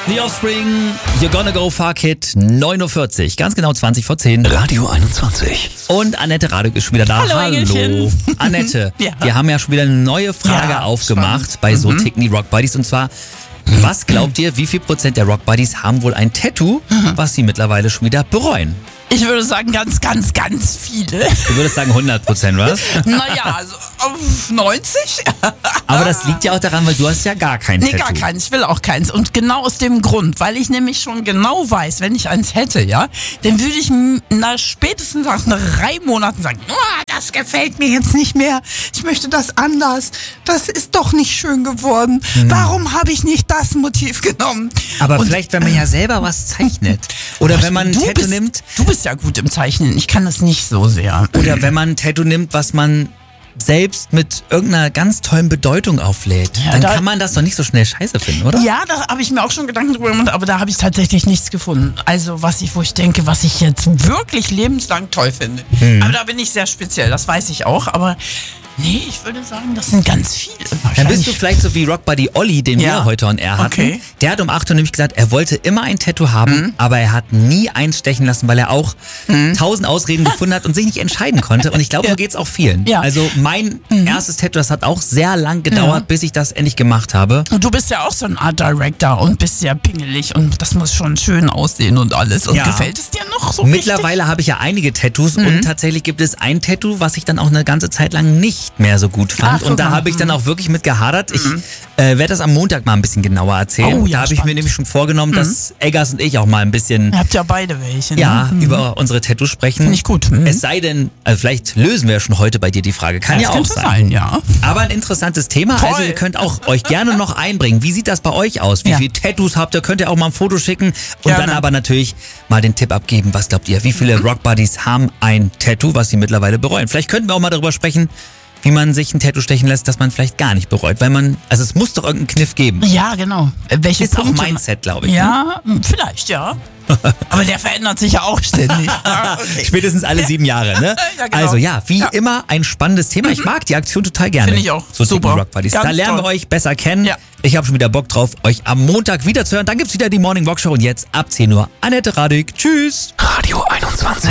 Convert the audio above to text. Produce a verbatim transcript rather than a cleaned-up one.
The Offspring, You're Gonna Go Far Kid, neun Uhr vierzig, ganz genau zwanzig vor zehn. Radio einundzwanzig. Und Annette Radek ist schon wieder da. Hallo, Engelchen. Annette, Ja. wir haben ja schon wieder eine neue Frage Ja, aufgemacht spannend. bei So Mhm. ticken die Rock Buddies. Und zwar, was glaubt ihr, wie viel Prozent der Rock Buddies haben wohl ein Tattoo, was sie mittlerweile schon wieder bereuen? Ich würde sagen, ganz, ganz, ganz viele. Du würdest sagen hundert Prozent, was? Naja, also auf neunzig? Aber das liegt ja auch daran, weil du hast ja gar kein Nee, Tattoo. gar keins. Ich will auch keins. Und genau aus dem Grund, weil ich nämlich schon genau weiß, wenn ich eins hätte, ja, dann würde ich m- na spätestens nach drei Monaten sagen, oh, das gefällt mir jetzt nicht mehr. Ich möchte das anders. Das ist doch nicht schön geworden. Warum habe ich nicht das Motiv genommen? Aber Und, vielleicht, wenn man ja selber was zeichnet. Oder wenn man ein du Tattoo bist, nimmt. Du bist ja gut im Zeichnen. Ich kann das nicht so sehr. Oder wenn man ein Tattoo nimmt, was man selbst mit irgendeiner ganz tollen Bedeutung auflädt, Ja, dann da- kann man das doch nicht so schnell scheiße finden, oder? Ja, da habe ich mir auch schon Gedanken drüber gemacht, aber da habe ich tatsächlich nichts gefunden. Also was ich, wo ich denke, was ich jetzt wirklich lebenslang toll finde. Hm. Aber da bin ich sehr speziell, das weiß ich auch. Aber nee, ich würde sagen, das sind ganz viele. Dann bist du vielleicht so wie Rock Buddy Olli, den Ja. wir heute on air hatten. Okay. Der hat um acht Uhr nämlich gesagt, er wollte immer ein Tattoo haben, Mhm. aber er hat nie eins stechen lassen, weil er auch tausend Ausreden gefunden hat und sich nicht entscheiden konnte. Und ich glaube, Ja. so geht's auch vielen. Ja. Also mein erstes Tattoo, das hat auch sehr lang gedauert, Ja. bis ich das endlich gemacht habe. Und du bist ja auch so ein Art Director und bist sehr pingelig und das muss schon schön aussehen und alles. Und Ja. gefällt es dir noch so Mittlerweile habe ich ja einige Tattoos und tatsächlich gibt es ein Tattoo, was ich dann auch eine ganze Zeit lang nicht mehr so gut fand. Ach, guck und da mal. habe ich dann auch wirklich mit gehadert. Ich äh, werde das am Montag mal ein bisschen genauer erzählen. Oh, ja, da habe ich mir spannend. nämlich schon vorgenommen, dass Eggers und ich auch mal ein bisschen Ihr habt ja beide welche. Ne? ja, Mhm. über unsere Tattoos sprechen. Finde ich gut. Mhm. Es sei denn, also vielleicht lösen wir schon heute bei dir die Frage. Kann Das ja auch könnte sein. sein, ja. Aber ein interessantes Thema. Toll. Also ihr könnt auch euch gerne noch einbringen. Wie sieht das bei euch aus? Wie Ja. viele Tattoos habt ihr? Könnt ihr auch mal ein Foto schicken und Gerne. dann aber natürlich mal den Tipp abgeben. Was glaubt ihr? Wie viele Mhm. Rock Buddies haben ein Tattoo, was sie mittlerweile bereuen? Vielleicht könnten wir auch mal darüber sprechen, wie man sich ein Tattoo stechen lässt, das man vielleicht gar nicht bereut. Weil man, also es muss doch irgendeinen Kniff geben. Ja, genau. Äh, Welche Ist auch Punkte- Mindset, glaube ich. Ne? Ja, hm, vielleicht, ja. Aber der verändert sich ja auch ständig. Okay. Spätestens alle sieben Jahre, ne? Ja, genau. Also ja, wie Ja. immer ein spannendes Thema. Ich mag die Aktion total gerne. Finde ich auch. So Super. Super. Rock Buddies. Ganz Da lernen toll. wir euch besser kennen. Ja. Ich habe schon wieder Bock drauf, euch am Montag wieder zu hören. Dann gibt's wieder die Morning Walk Show und jetzt ab zehn Uhr Annette Radek. Tschüss. Radio einundzwanzig.